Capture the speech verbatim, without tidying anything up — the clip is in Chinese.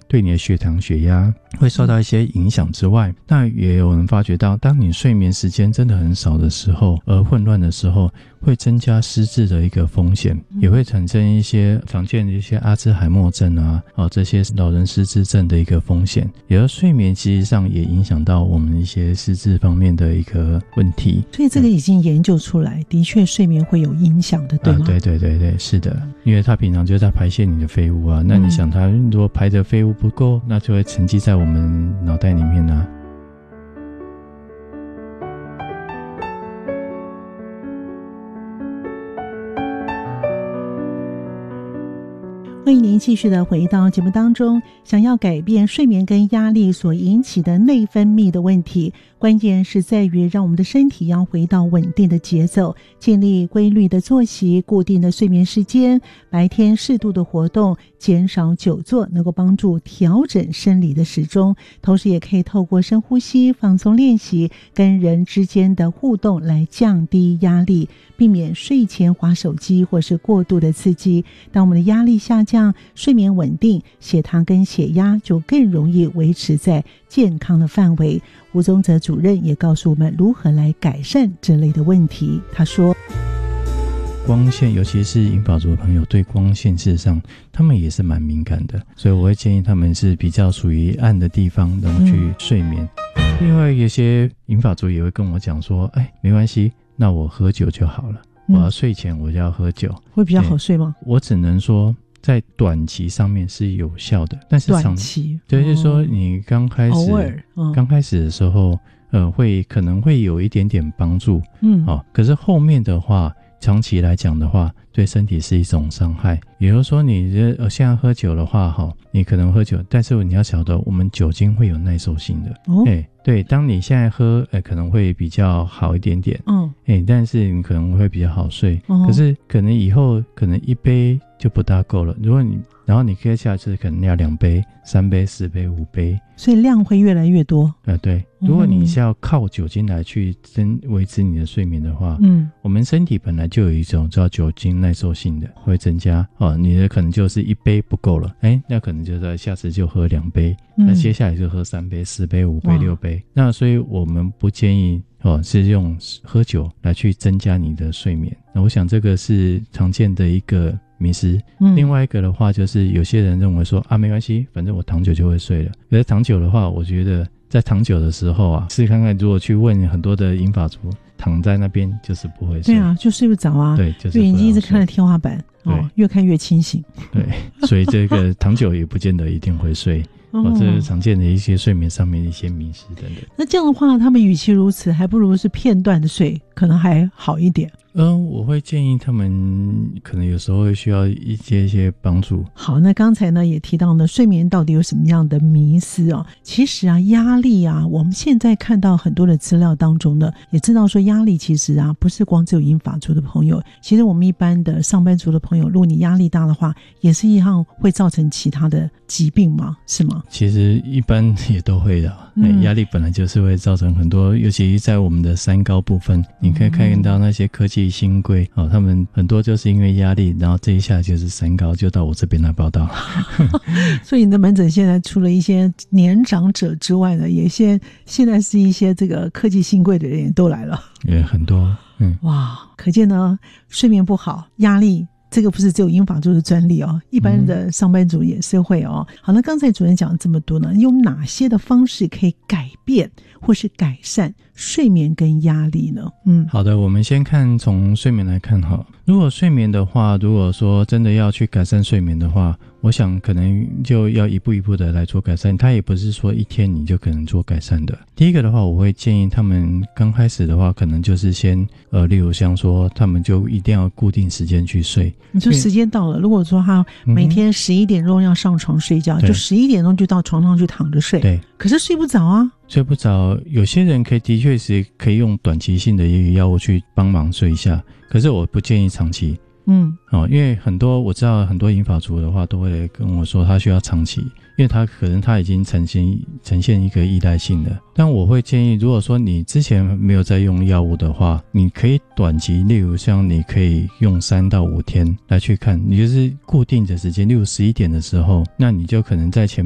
对你的血糖血压会受到一些影响之外，那也有人发觉到当你睡眠时间真的很少的时候，而混乱的时候，会增加失智的一个风险，也会产生一些常见的一些阿兹海默症啊、哦、这些老人失智症的一个风险。也就是睡眠其实上也影响到我们一些失智方面的一个问题， 所以这个已经研究出来，的确睡眠会有影响的，对吗？ 啊、对对对对，是的，因为它平常就在排泄你的废物啊，那你想它如果排的废物不够，那就会沉积在我们脑袋里面啊。 欢迎您继续的回到节目当中。想要改变睡眠跟压力所引起的内分泌的问题，关键是在于让我们的身体要回到稳定的节奏，建立规律的作息，固定的睡眠时间，白天适度的活动，减少久坐，能够帮助调整生理的时钟。同时也可以透过深呼吸、放松练习跟人之间的互动来降低压力，避免睡前滑手机或是过度的刺激。当我们的压力下降，睡眠稳定，血糖跟血压就更容易维持在健康的范围。吴宗泽主任也告诉我们如何来改善这类的问题。他说， 光线，尤其是银发族的朋友，对光线事实上他们也是蛮敏感的，所以我会建议他们是比较属于暗的地方然后去睡眠、嗯、另外有些银发族也会跟我讲说，哎，没关系，那我喝酒就好了、嗯、我要睡前我就要喝酒， 会比较好睡吗？ 我只能说在短期上面是有效的，但是长短期对，就是说你刚开始偶尔、嗯、 刚开始的时候呃，会可能会有一点点帮助， 嗯， 哦，可是后面的话长期来讲的话对身体是一种伤害。也就是说你呃现在喝酒的话齁，你可能喝酒，但是你要晓得我们酒精会有耐受性的哦，欸，对，当你现在喝呃可能会比较好一点点，嗯，欸，但是你可能会比较好睡，哦，可是可能以后可能一杯就不大够了，如果你然后你接下次可能要两杯、三杯、四杯、五杯， 所以量会越来越多。 呃，对，如果你是要靠酒精来去增维持你的睡眠的话，嗯，我们身体本来就有一种叫酒精耐受性的，会增加哦。你的可能就是一杯不够了，哎，那可能就在下次就喝两杯，嗯，那接下来就喝三杯、四杯、五杯、六杯。那所以我们不建议哦是用喝酒来去增加你的睡眠。那我想这个是常见的一个迷思，嗯，另外一个的话就是有些人认为说啊没关系，反正我躺久就会睡了。可是躺久的话，我觉得在躺久的时候啊，试看看如果去问很多的银发族，躺在那边就是不会睡。 对啊，就睡不着啊。 对，就是眼睛一直看着天花板，哦，越看越清醒。 对，所以这个躺久也不见得一定会睡。哦，这是常见的一些睡眠上面的一些迷思等等。 那这样的话，他们与其如此，还不如是片段的睡，可能还好一点。 嗯，我会建议他们可能有时候会需要一些一些帮助。 好，那刚才呢也提到呢，睡眠到底有什么样的迷思哦？其实啊，压力啊，我们现在看到很多的资料当中呢，也知道说压力其实啊，不是光只有银发族的朋友，其实我们一般的上班族的朋友，如果你压力大的话，也是一样会造成其他的疾病吗？是吗？ 其实一般也都会的，嗯，压力本来就是会造成很多，尤其在我们的三高部分，你可以看到那些科技新贵，哦，他们很多就是因为压力，然后这一下就是三高就到我这边来报道。 所以你的门诊现在除了一些年长者之外呢，也现现在是一些这个科技新贵的人也都来了， 也很多，嗯， 哇，可见呢睡眠不好，压力。这个不是只有银发族的专利哦，一般的上班族也是会哦。好，那刚才主任讲了这么多呢，有哪些的方式可以改变或是改善睡眠跟压力呢？嗯， 好的，我们先看从睡眠来看哈。如果睡眠的话，如果说真的要去改善睡眠的话，我想可能就要一步一步的来做改善，它也不是说一天你就可能做改善的。第一个的话，我会建议他们刚开始的话，可能就是先呃，例如像说他们就一定要固定时间去睡。 你说时间到了，如果说他每天十一点钟要上床睡觉，嗯，就十一点钟就到床上去躺着睡，对，可是睡不着啊。 睡不着，有些人可以的确是可以用短期性的一个药物去帮忙睡一下，可是我不建议长期。嗯，哦，因为很多我知道很多银发族的话都会跟我说他需要长期，因为他可能他已经呈现呈现一个依赖性的。但我会建议，如果说你之前没有在用药物的话，你可以短期，例如像你可以用三到五天来去看，你就是固定的时间，例如十一点的时候，那你就可能在前